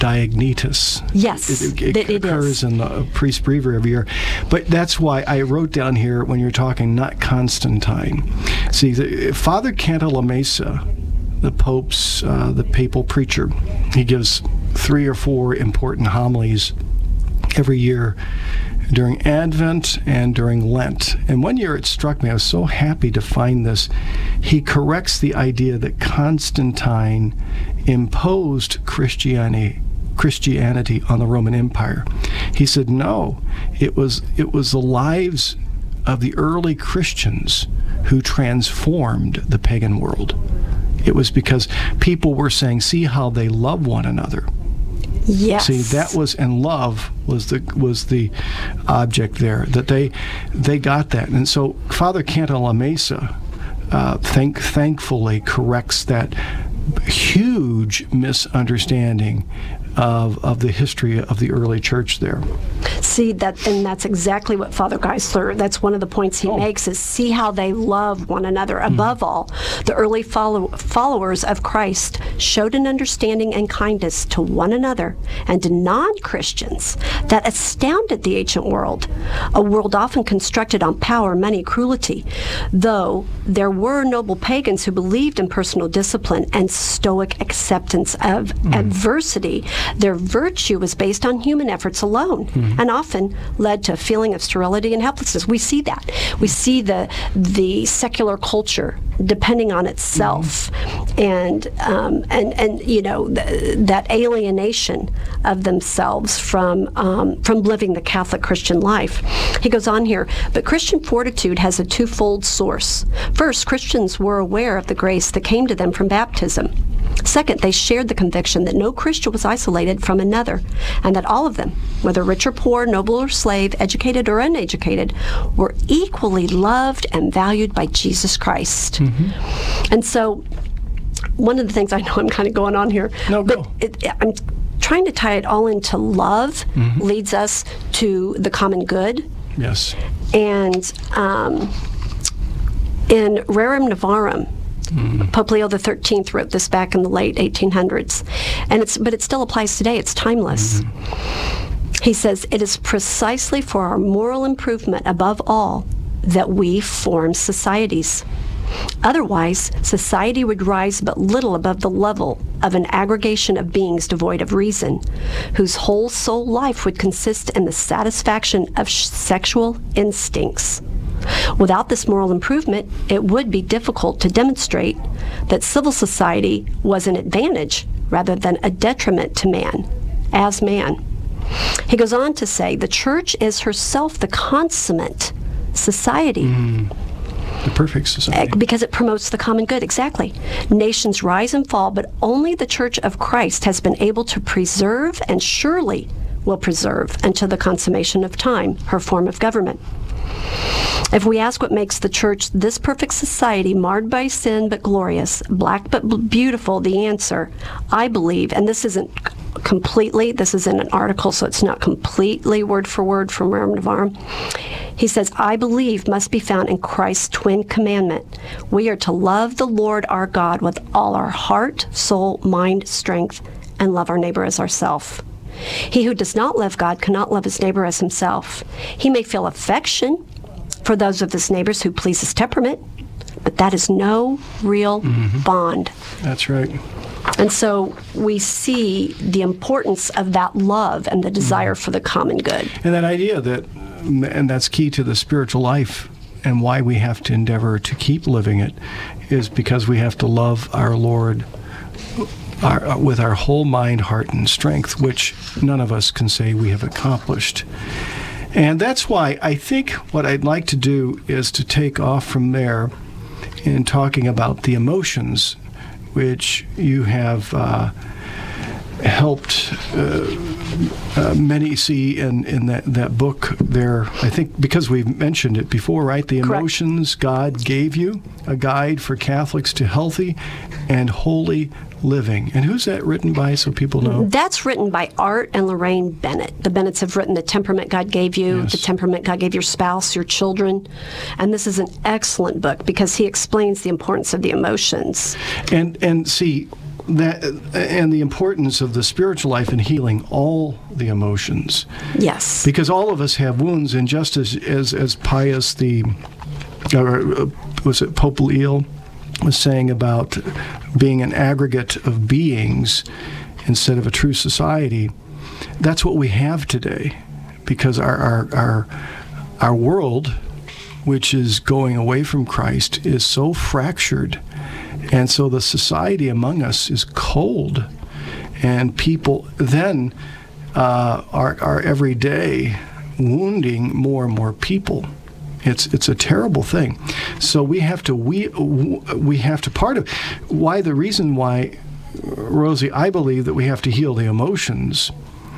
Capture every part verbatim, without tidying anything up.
Diognetus. Yes, it, it, it, it occurs is. in the priest breviary every year. But that's why I wrote down here when you're talking, not Constantine. See, the, Father Cantalamessa, the Pope's, uh, the papal preacher, he gives three or four important homilies every year during Advent and during Lent. And one year it struck me, I was so happy to find this. He corrects the idea that Constantine imposed Christianity Christianity on the Roman Empire. He said, no, it was it was the lives of the early Christians who transformed the pagan world. It was because people were saying, see how they love one another. Yes. See, that was, and love was the was the object there, that they they got that. And so Father Cantalamessa uh, thank, thankfully corrects that huge misunderstanding of of the history of the early church there. See, that, and that's exactly what Father Geisler, that's one of the points he oh. makes, is see how they love one another. Mm. Above all, the early follow, followers of Christ showed an understanding and kindness to one another and to non-Christians that astounded the ancient world, a world often constructed on power, money, cruelty. Though there were noble pagans who believed in personal discipline and stoic acceptance of mm. adversity, their virtue was based on human efforts alone, mm-hmm. and often led to a feeling of sterility and helplessness. We see that. We see the the secular culture depending on itself, mm-hmm. and um, and and you know th- that alienation of themselves from um, from living the Catholic Christian life. He goes on here, but Christian fortitude has a twofold source. First, Christians were aware of the grace that came to them from baptism. Second, they shared the conviction that no Christian was isolated from another, and that all of them, whether rich or poor, noble or slave, educated or uneducated, were equally loved and valued by Jesus Christ. Mm-hmm. And so, one of the things, I know I'm kind of going on here, no, but go. It, I'm trying to tie it all into love, mm-hmm. leads us to the common good. Yes. And um, in Rerum Novarum, Mm. Pope Leo the thirteenth wrote this back in the late eighteen hundreds, and it's but it still applies today. It's timeless. Mm. He says, it is precisely for our moral improvement above all that we form societies. Otherwise, society would rise but little above the level of an aggregation of beings devoid of reason, whose whole soul life would consist in the satisfaction of sh- sexual instincts. Without this moral improvement, it would be difficult to demonstrate that civil society was an advantage rather than a detriment to man, as man. He goes on to say, the Church is herself the consummate society. Mm. The perfect society. Because it promotes the common good, exactly. Nations rise and fall, but only the Church of Christ has been able to preserve, and surely will preserve until the consummation of time, her form of government. If we ask what makes the Church this perfect society, marred by sin but glorious, black but b- beautiful, the answer, I believe, and this isn't completely, this is in an article, so it's not completely word for word from Rerum Novarum. He says, I believe must be found in Christ's twin commandment. We are to love the Lord our God with all our heart, soul, mind, strength, and love our neighbor as ourself. He who does not love God cannot love his neighbor as himself. He may feel affection for those of his neighbors who please his temperament, but that is no real mm-hmm. bond. That's right. And so we see the importance of that love and the desire mm-hmm. for the common good. And that idea that, and that's key to the spiritual life and why we have to endeavor to keep living it, is because we have to love our Lord Our, with our whole mind, heart, and strength, which none of us can say we have accomplished. And that's why I think what I'd like to do is to take off from there in talking about the emotions, which you have uh, helped uh, uh, many see in, in that, that book there. I think because we've mentioned it before, right? The emotions Correct. God gave you, a guide for Catholics to healthy and holy living. And who's that written by, so people know? That's written by Art and Lorraine Bennett. The Bennetts have written The Temperament God Gave You, yes. The Temperament God Gave Your Spouse, Your Children. And this is an excellent book because he explains the importance of the emotions. And and see, that and the importance of the spiritual life in healing all the emotions. Yes. Because all of us have wounds, and just as as, as Pius the, or was it Pope Leo, was saying about being an aggregate of beings instead of a true society, that's what we have today. Because our our our, our world, which is going away from Christ, is so fractured. And so the society among us is cold, and people then uh, are, are every day wounding more and more people. It's it's a terrible thing. So we have to we we have to part of why the reason why, Rosie, I believe that we have to heal the emotions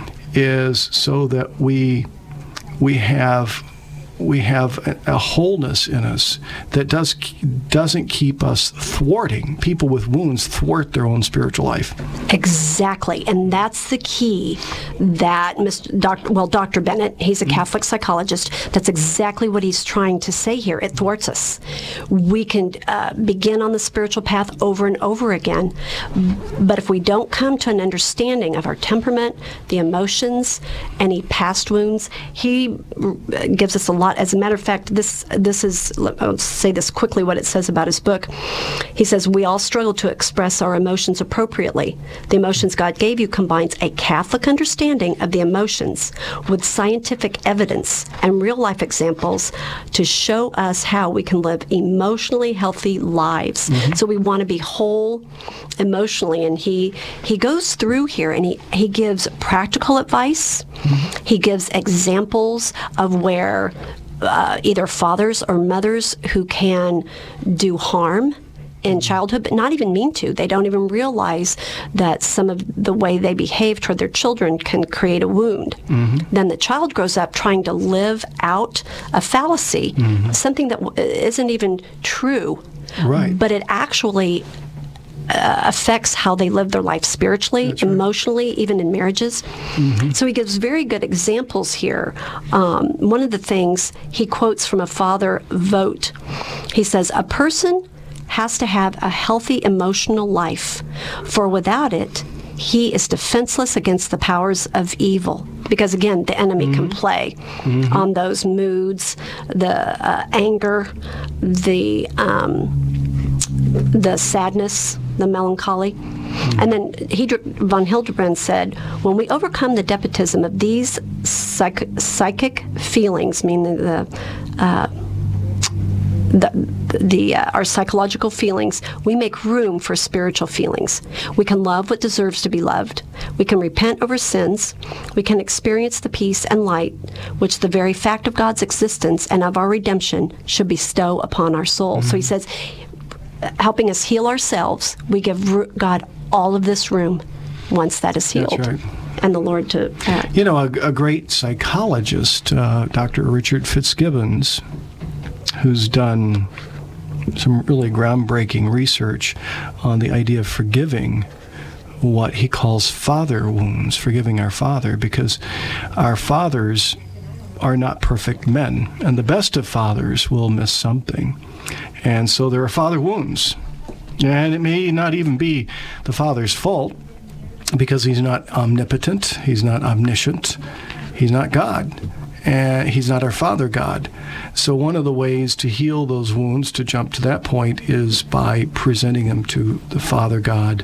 is so that we we have. we have a, a wholeness in us that does doesn't keep us thwarting. People with wounds thwart their own spiritual life. Exactly, and that's the key. That Mister Doctor well, Doctor Bennett, he's a Catholic psychologist. That's exactly what he's trying to say here. It thwarts us. We can uh, begin on the spiritual path over and over again, but if we don't come to an understanding of our temperament, the emotions, any past wounds, he gives us a lot. As a matter of fact, this this is, I'll say this quickly, what it says about his book. He says, we all struggle to express our emotions appropriately. The emotions God gave you combines a Catholic understanding of the emotions with scientific evidence and real-life examples to show us how we can live emotionally healthy lives. Mm-hmm. So we want to be whole emotionally, and he he goes through here, and he, he gives practical advice. Mm-hmm. He gives examples of where Uh, either fathers or mothers who can do harm in childhood, but not even mean to. They don't even realize that some of the way they behave toward their children can create a wound. Mm-hmm. Then the child grows up trying to live out a fallacy, mm-hmm. something that w- isn't even true. Right. But it actually Uh, affects how they live their life spiritually, That's right. emotionally, even in marriages. Mm-hmm. So he gives very good examples here. Um, one of the things he quotes from a Father Vogt, he says, a person has to have a healthy emotional life, for without it, he is defenseless against the powers of evil. Because again, the enemy mm-hmm. can play mm-hmm. on those moods, the uh, anger, the um, the sadness, the melancholy. Mm-hmm. And then Hedr- von Hildebrand said, when we overcome the despotism of these psych- psychic feelings, meaning the uh, the, the uh, our psychological feelings, we make room for spiritual feelings. We can love what deserves to be loved. We can repent over sins. We can experience the peace and light which the very fact of God's existence and of our redemption should bestow upon our soul. Mm-hmm. So he says, helping us heal ourselves, we give God all of this room once that is healed. That's right. And the Lord to act. You know, a, a great psychologist, uh, Doctor Richard Fitzgibbons, who's done some really groundbreaking research on the idea of forgiving what he calls father wounds, forgiving our father, because our fathers are not perfect men, and the best of fathers will miss something. And so there are father wounds. And it may not even be the father's fault, because he's not omnipotent, he's not omniscient, he's not God, and he's not our Father God. So one of the ways to heal those wounds, to jump to that point, is by presenting them to the Father God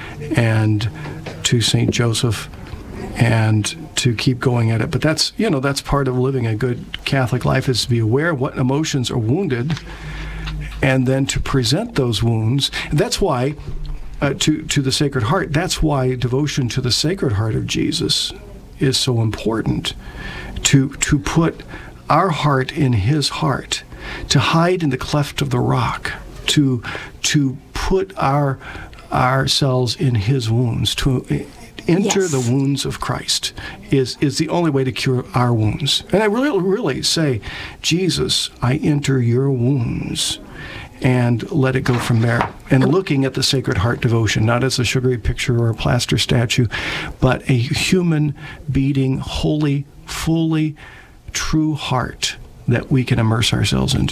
and to Saint Joseph, and to keep going at it. But that's, you know, that's part of living a good Catholic life, is to be aware of what emotions are wounded, and then to present those wounds. And that's why, uh, to, to the Sacred Heart, that's why devotion to the Sacred Heart of Jesus is so important, to, to put our heart in his heart, to hide in the cleft of the rock, to, to put our ourselves in his wounds, to enter yes. the wounds of Christ is, is the only way to cure our wounds. And I really, really say, Jesus, I enter your wounds, and let it go from there. And looking at the Sacred Heart devotion, not as a sugary picture or a plaster statue, but a human, beating, holy, fully true heart that we can immerse ourselves into.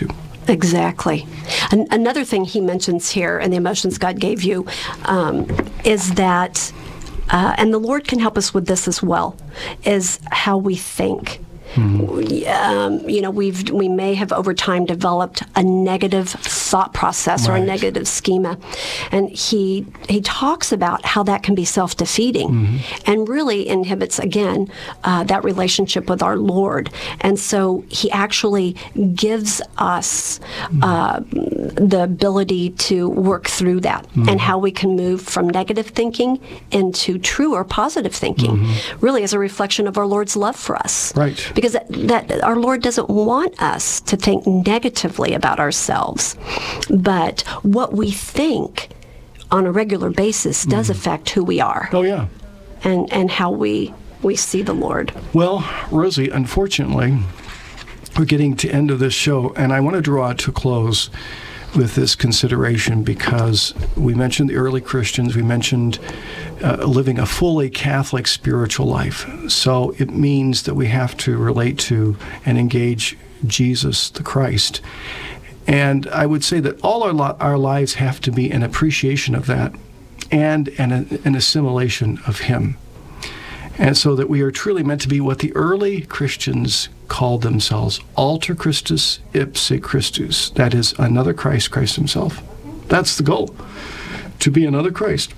Exactly. An- another thing he mentions here in the emotions God gave you um, is that, uh, and the Lord can help us with this as well, is how we think. Mm-hmm. Um, you know, we've we may have over time developed a negative thought process right. or a negative schema, and he he talks about how that can be self-defeating, mm-hmm. and really inhibits again uh, that relationship with our Lord. And so he actually gives us mm-hmm. uh, the ability to work through that, mm-hmm. and how we can move from negative thinking into true or positive thinking, mm-hmm. really as a reflection of our Lord's love for us. Right. Because that, that our Lord doesn't want us to think negatively about ourselves. But what we think on a regular basis does mm. affect who we are. Oh, yeah. And and how we, we see the Lord. Well, Rosie, unfortunately, we're getting to the end of this show, and I want to draw it to a close with this consideration, because we mentioned the early Christians, we mentioned uh, living a fully Catholic spiritual life. So it means that we have to relate to and engage Jesus the Christ. And I would say that all our li- our lives have to be an appreciation of that and an, an assimilation of Him. And so that we are truly meant to be what the early Christians called themselves, alter Christus ipse Christus. That is, another Christ, Christ Himself. That's the goal, to be another Christ.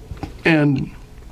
And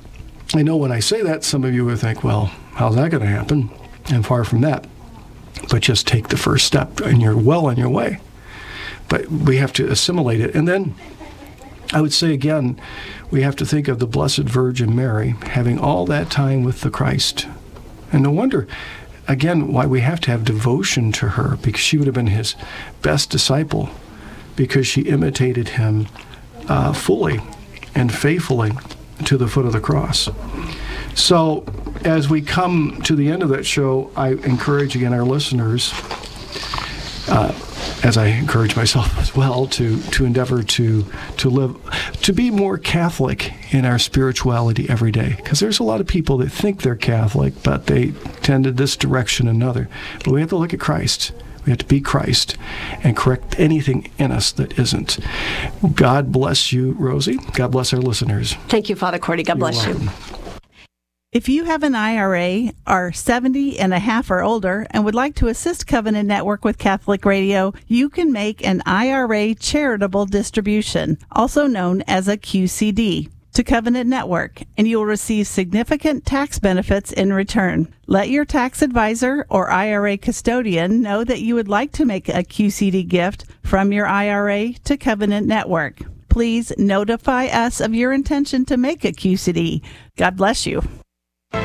I know when I say that, some of you would think, well, how's that going to happen? And far from that. But just take the first step, and you're well on your way. But we have to assimilate it. And then I would say again, we have to think of the Blessed Virgin Mary having all that time with the Christ. And no wonder, again, why we have to have devotion to her, because she would have been His best disciple, because she imitated Him uh, fully and faithfully to the foot of the cross. So as we come to the end of that show, I encourage again our listeners, uh, as I encourage myself as well, to, to endeavor to to live, to be more Catholic in our spirituality every day. Because there's a lot of people that think they're Catholic, but they tend to this direction or another. But we have to look at Christ. We have to be Christ and correct anything in us that isn't. God bless you, Rosie. God bless our listeners. Thank you, Father Cordy. God You're bless welcome. you. If you have an I R A, are seventy and a half or older, and would like to assist Covenant Network with Catholic Radio, you can make an I R A charitable distribution, also known as a Q C D, to Covenant Network, and you will receive significant tax benefits in return. Let your tax advisor or I R A custodian know that you would like to make a Q C D gift from your I R A to Covenant Network. Please notify us of your intention to make a Q C D. God bless you.